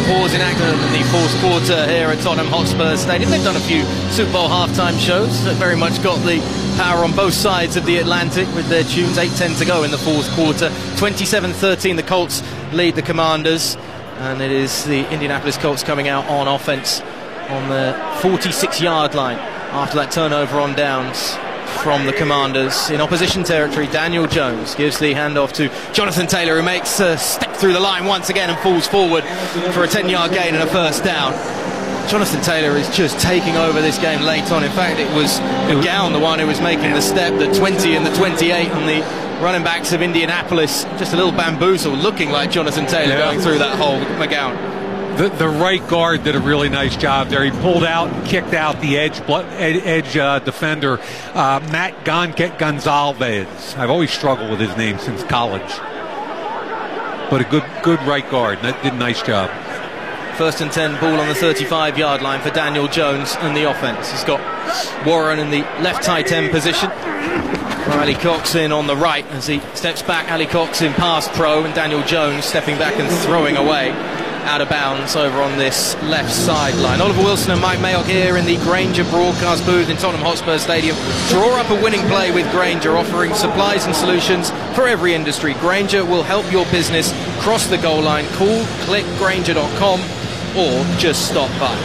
pause in action in the fourth quarter here at Tottenham Hotspur Stadium. They've done a few Super Bowl halftime shows that very much got the power on both sides of the Atlantic with their tunes. 8:10 to go in the fourth quarter. 27-13, the Colts lead the Commanders, and it is the Indianapolis Colts coming out on offense on the 46-yard line after that turnover on downs from the Commanders. In opposition territory, Daniel Jones gives the handoff to Jonathan Taylor, who makes a step through the line once again and falls forward for a 10-yard gain and a first down. Jonathan Taylor is just taking over this game late on. In fact, it was McGowan, the one who was making the step, the 20 and the 28 on the running backs of Indianapolis. Just a little bamboozle, looking like Jonathan Taylor going through that hole, McGowan. The right guard did a really nice job there. He pulled out and kicked out the edge defender, Matt Gonzalez. I've always struggled with his name since college. But a good right guard. That did a nice job. 1st and 10, ball on the 35-yard line for Daniel Jones and the offense. He's got Warren in the left tight end position. Ali Cox in on the right as he steps back. Ali Cox in pass pro, and Daniel Jones stepping back and throwing away out of bounds over on this left sideline. Oliver Wilson and Mike Mayock here in the Grainger broadcast booth in Tottenham Hotspur Stadium. Draw up a winning play with Grainger, offering supplies and solutions for every industry. Grainger will help your business cross the goal line. Call clickgrainger.com or just stop by.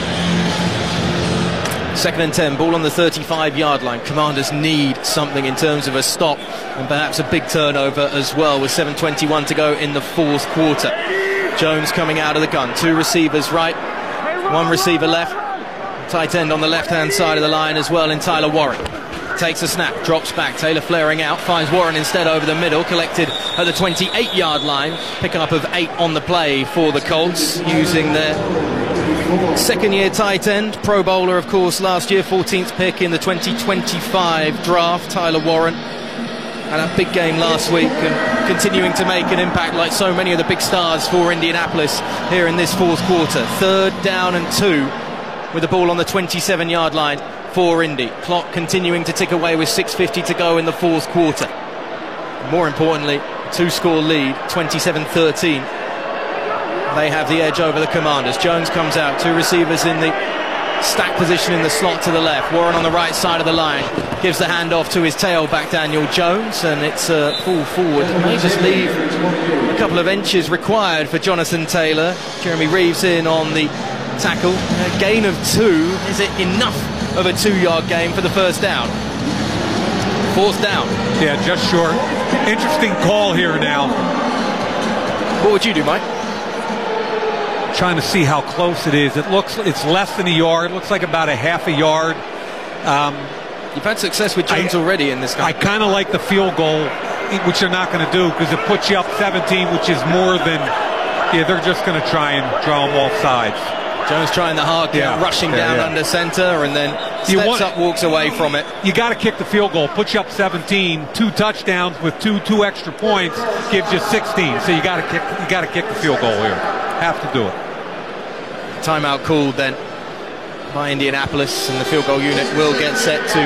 2nd and 10, ball on the 35-yard line. Commanders need something in terms of a stop and perhaps a big turnover as well, with 7:21 to go in the fourth quarter. Jones coming out of the gun. 2 receivers right, 1 receiver left. Tight end on the left-hand side of the line as well in Tyler Warren. Takes a snap, drops back. Taylor flaring out, finds Warren instead over the middle. Collected at the 28-yard line. Pickup of 8 on the play for the Colts, using their second-year tight end. Pro Bowler, of course, last year. 14th pick in the 2025 draft, Tyler Warren. And a big game last week, and continuing to make an impact like so many of the big stars for Indianapolis here in this fourth quarter. 3rd down and 2 with the ball on the 27-yard line for Indy. Clock continuing to tick away with 6:50 to go in the fourth quarter. More importantly, 2-score lead, 27-13. They have the edge over the Commanders. Jones comes out, 2 receivers in the stack position in the slot to the left. Warren on the right side of the line gives the handoff to his tailback Daniel Jones, and it's a full forward. May just leave a couple of inches required for Jonathan Taylor. Jeremy Reeves in on the tackle. A gain of 2. Is it enough of a 2-yard gain for the first down? 4th down. Yeah, just short. Interesting call here now. What would you do, Mike? Trying to see how close it is. It's less than a yard. It looks like about a half a yard. You've had success with Jones already in this game. I kind of like the field goal, which they're not going to do, because it puts you up 17, which is more than... Yeah, they're just going to try and draw them off sides. Jones trying the hard count, rushing down under center, and then steps up, walks away from it. You got to kick the field goal. Put you up 17. 2 touchdowns with two extra points gives you 16. So you got to kick the field goal here. Have to do it. Timeout called then by Indianapolis, and the field goal unit will get set to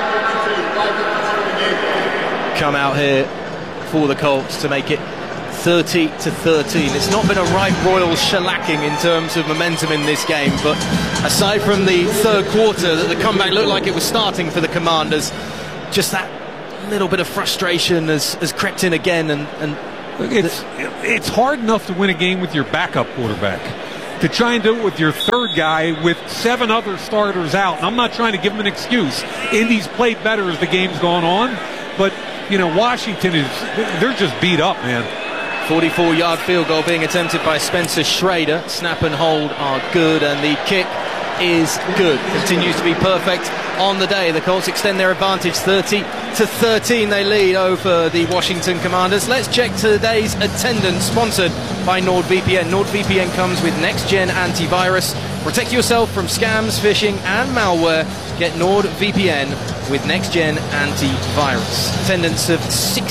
come out here for the Colts to make it 30-13. It's not been a right royal shellacking in terms of momentum in this game, but aside from the third quarter that the comeback looked like it was starting for the Commanders, just that little bit of frustration has crept in again, and it's hard enough to win a game with your backup quarterback. To try and do it with your third guy with 7 other starters out. And I'm not trying to give them an excuse. Indy's played better as the game's gone on, but Washington they're just beat up, man. 44-yard field goal being attempted by Spencer Schrader. Snap and hold are good, and the kick is good. Continues to be perfect on the day. The Colts extend their advantage, 30-13. They lead over the Washington Commanders. Let's check today's attendance, sponsored by NordVPN. NordVPN comes with next-gen antivirus. Protect yourself from scams, phishing, and malware. Get NordVPN with next-gen antivirus. Attendance of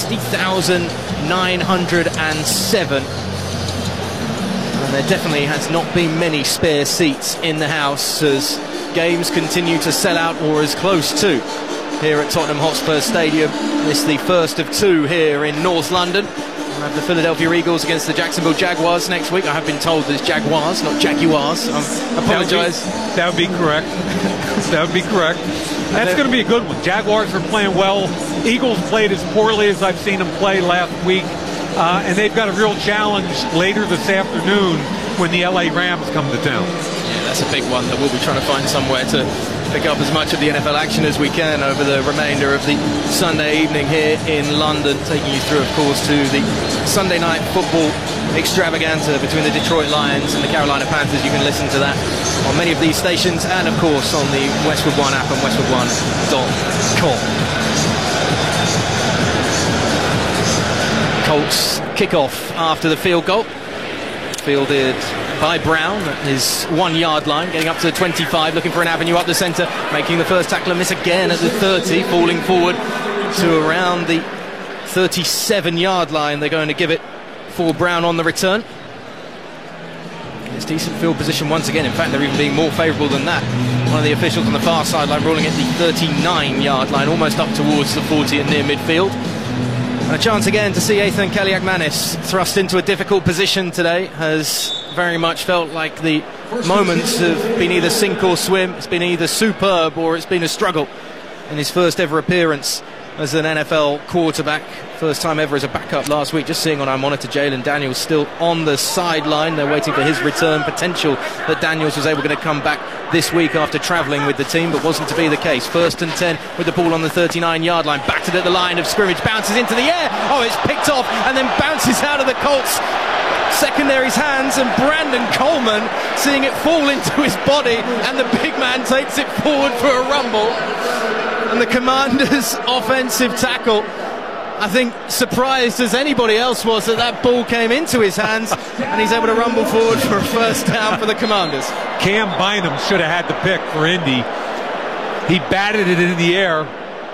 60,907. And there definitely has not been many spare seats in the house as games continue to sell out, or as close to, here at Tottenham Hotspur Stadium. This is the first of 2 here in North London. We'll have the Philadelphia Eagles against the Jacksonville Jaguars next week. I have been told there's Jaguars, not Jaguars. I apologise. That would be correct. That would be correct. That's going to be a good one. Jaguars are playing well. Eagles played as poorly as I've seen them play last week. And they've got a real challenge later this afternoon when the LA Rams come to town. Yeah, that's a big one that we'll be trying to find somewhere to pick up as much of the NFL action as we can over the remainder of the Sunday evening here in London, taking you through, of course, to the Sunday night football extravaganza between the Detroit Lions and the Carolina Panthers. You can listen to that on many of these stations and, of course, on the Westwood One app and westwood1.com. Colts kickoff after the field goal, fielded by Brown at his 1 yard line, getting up to the 25, looking for an avenue up the centre, making the first tackler miss again at the 30, falling forward to around the 37 yard line. They're going to give it for Brown on the return. It's decent field position once again. In fact, they're even being more favourable than that. One of the officials on the far sideline ruling at the 39 yard line, almost up towards the 40 and near midfield. And a chance again to see Ethan Kaliakmanis thrust into a difficult position today. Has very much felt like the moments have been either sink or swim. It's been either superb or it's been a struggle in his first ever appearance as an NFL quarterback. First time ever as a backup last week. Just seeing on our monitor, Jalen Daniels still on the sideline. They're waiting for his return. Potential that Daniels was able to come back this week after travelling with the team, but wasn't to be the case. 1st and 10 with the ball on the 39 yard line. Batted at the line of scrimmage. Bounces into the air. Oh, it's picked off and then bounces out of the Colts secondary's hands, and Brandon Coleman seeing it fall into his body, and the big man takes it forward for a rumble. And the Commanders' offensive tackle, I think, surprised as anybody else was that that ball came into his hands, and he's able to rumble forward for a first down for the Commanders. Cam Bynum should have had the pick for Indy. He batted it in the air,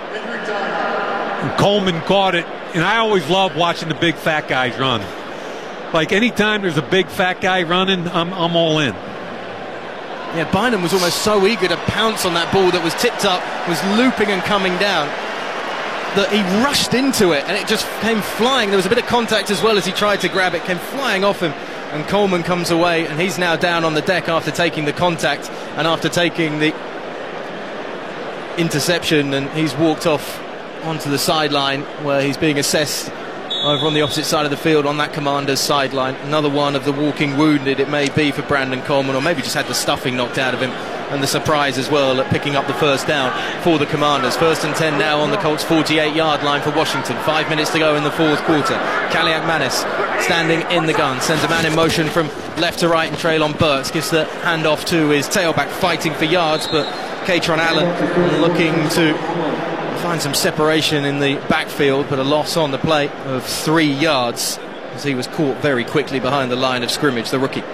and Coleman caught it. And I always love watching the big fat guys run. Like, anytime there's a big fat guy running, I'm all in. Yeah, Bynum was almost so eager to pounce on that ball that was tipped up, was looping and coming down, that he rushed into it and it just came flying. There was a bit of contact as well as he tried to grab it, came flying off him, and Coleman comes away, and he's now down on the deck after taking the contact and after taking the interception, and he's walked off onto the sideline where he's being assessed over on the opposite side of the field on that Commander's sideline. Another one of the walking wounded, it may be, for Brandon Coleman, or maybe just had the stuffing knocked out of him, and the surprise as well at picking up the first down for the Commanders. 1st and 10 now on the Colts 48 yard line for Washington. 5 minutes to go in the fourth quarter. Kaliakmanis standing in the gun, sends a man in motion from left to right, and Treylon Burks gives the handoff to his tailback, fighting for yards, but Katron Allen looking to find some separation in the backfield, but a loss on the play of 3 yards as he was caught very quickly behind the line of scrimmage, the rookie.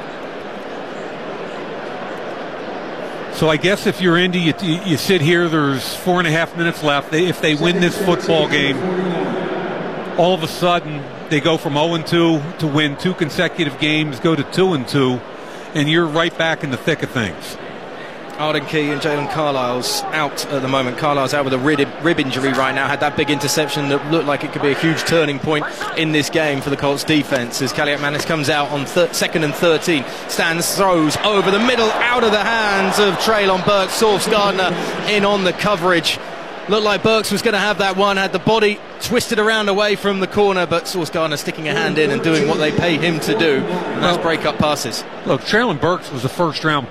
So I guess if you're Indy, you sit here, there's 4.5 minutes left. If they win this football game, all of a sudden they go from 0-2 to win 2 consecutive games, go to 2-2, and you're right back in the thick of things. Arden Key and Jalen Carlisle's out at the moment. Carlisle's out with a rib injury right now. Had that big interception that looked like it could be a huge turning point in this game for the Colts defense, as Kaliakmanis comes out on 2nd and 13. Stands, throws over the middle, out of the hands of Treylon Burks. Sauce Gardner in on the coverage. Looked like Burks was going to have that one, had the body twisted around away from the corner, but Sauce Gardner sticking a hand in and doing what they pay him to do, and that's break up passes. Look, Treylon Burks was a first-round